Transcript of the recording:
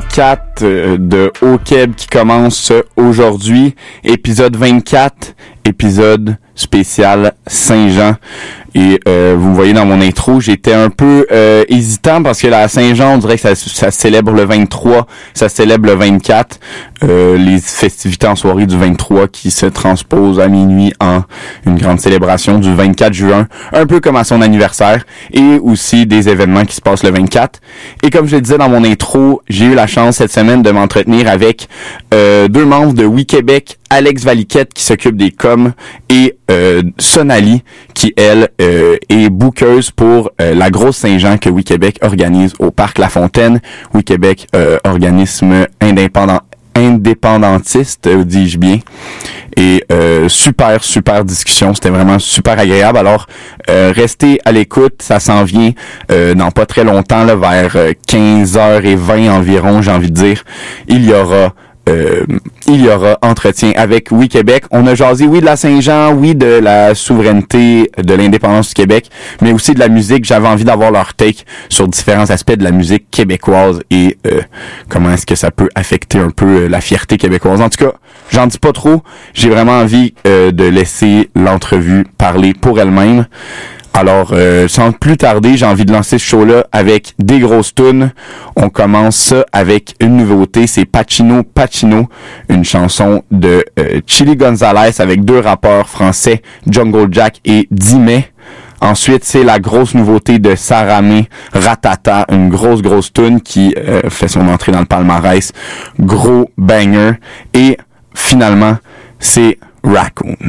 4 de Au Québec qui commence aujourd'hui. Épisode 24, épisode spécial Saint-Jean. Et vous me voyez dans mon intro, j'étais un peu hésitant parce que la Saint-Jean, on dirait que ça célèbre le 23, ça célèbre le 24. Les festivités en soirée du 23 qui se transposent à minuit en une grande célébration du 24 juin, un peu comme à son anniversaire, et aussi des événements qui se passent le 24. Et comme je le disais dans mon intro, j'ai eu la chance cette semaine de m'entretenir avec deux membres de Oui Québec, Alex Valiquette qui s'occupe des coms et Sonali qui, elle, est bookeuse pour la grosse Saint-Jean que Oui Québec organise au Parc La Fontaine. Oui Québec, organisme indépendantiste, dis-je bien. Et super discussion, c'était vraiment super agréable. Alors restez à l'écoute, ça s'en vient dans pas très longtemps, là, vers 15h20 environ, j'ai envie de dire. Il y aura entretien avec Oui Québec. On a jasé, oui, de la Saint-Jean, oui, de la souveraineté, de l'indépendance du Québec, mais aussi de la musique. J'avais envie d'avoir leur take sur différents aspects de la musique québécoise et comment est-ce que ça peut affecter un peu la fierté québécoise. En tout cas, j'en dis pas trop. J'ai vraiment envie de laisser l'entrevue parler pour elle-même. Alors, sans plus tarder, j'ai envie de lancer ce show-là avec des grosses tunes. On commence ça avec une nouveauté, c'est Pacino, une chanson de Chili Gonzalez avec deux rappeurs français, Jungle Jack et Dime. Ensuite, c'est la grosse nouveauté de Saramé, Ratata, une grosse tune qui fait son entrée dans le palmarès. Gros banger. Et finalement, c'est Raccoon.